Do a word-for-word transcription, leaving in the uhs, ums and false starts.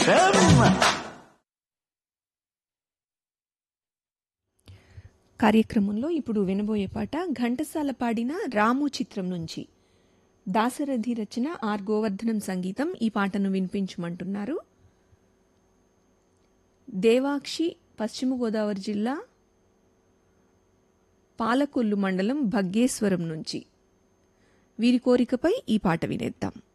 విశేషం. కార్యక్రమంలో ఇప్పుడు వినబోయే పాట ఘంటసాల పాడిన రాము చిత్రం నుంచి. దాశరథి రచన, ఆర్ గోవర్ధనం సంగీతం. ఈ పాటను వినిపించమంటున్నారు దేవాక్షి, పశ్చిమ గోదావరి జిల్లా పాలకొల్లు మండలం భగ్గేశ్వరం నుంచి. వీరి కోరికపై ఈ పాట వినేద్దాం.